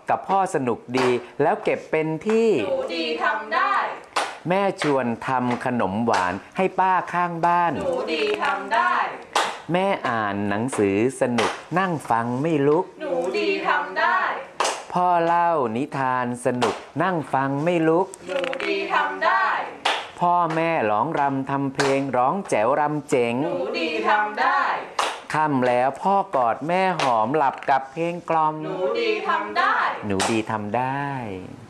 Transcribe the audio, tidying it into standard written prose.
กับพ่อสนุกดีแล้วเก็บเป็นที่หนูดีทำได้แม่ชวนทำขนมหวานให้ป้าข้างบ้านหนูดีทำได้แม่อ่านหนังสือสนุกนั่งฟังไม่ลุกหนูดีทำได้พ่อเล่านิทานสนุกนั่งฟังไม่ลุกหนูดีทำได้พ่อแม่ร้องรำทำเพลงร้องแจ๋วรำเจ๋งหนูดีทำได้ค่ำแล้วพ่อกอดแม่หอมหลับกับเพลงกล่อมหนูดีทำได้หนูดีทำได้